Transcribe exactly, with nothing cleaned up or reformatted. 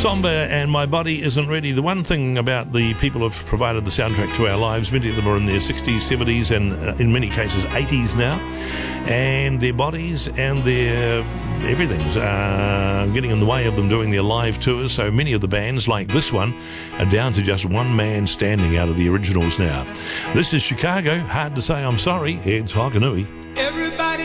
Somber and My Body Isn't Ready. The one thing about the people who've provided the soundtrack to our lives, many of them are in their sixties, seventies and uh, in many cases eighties now, and their bodies and their everything's uh, getting in the way of them doing their live tours. So many of the bands, like this one, are down to just one man standing out of the originals now. This is Chicago. Hard to say I'm sorry. It's Hokanui. Everybody